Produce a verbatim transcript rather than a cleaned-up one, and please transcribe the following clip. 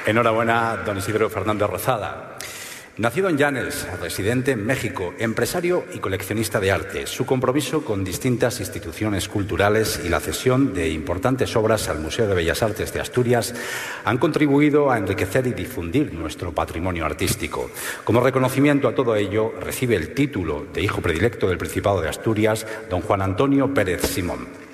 Enhorabuena, don Isidro Fernández Rozada. Nacido en Llanes, residente en México, empresario y coleccionista de arte, su compromiso con distintas instituciones culturales y la cesión de importantes obras al Museo de Bellas Artes de Asturias han contribuido a enriquecer y difundir nuestro patrimonio artístico. Como reconocimiento a todo ello, recibe el título de hijo predilecto del Principado de Asturias, don Juan Antonio Pérez Simón.